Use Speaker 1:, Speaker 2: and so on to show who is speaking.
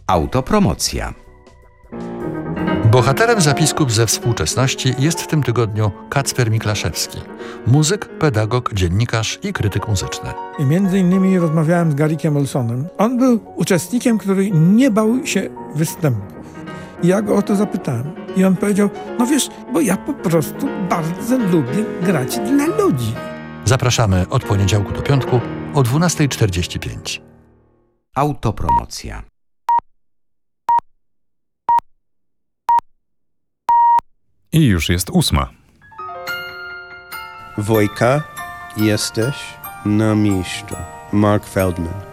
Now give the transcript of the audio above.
Speaker 1: Autopromocja.
Speaker 2: Bohaterem zapisków ze współczesności jest w tym tygodniu Kacper Miklaszewski. Muzyk, pedagog, dziennikarz i krytyk muzyczny.
Speaker 3: Między innymi rozmawiałem z Garrickiem Olsonem. On był uczestnikiem, który nie bał się występów. I ja go o to zapytałem. I on powiedział, no wiesz, bo ja po prostu bardzo lubię grać dla ludzi.
Speaker 2: Zapraszamy od poniedziałku do piątku o 12:45.
Speaker 1: Autopromocja.
Speaker 4: I już jest 8.
Speaker 5: Wojka, jesteś na miejscu. Mark Feldman.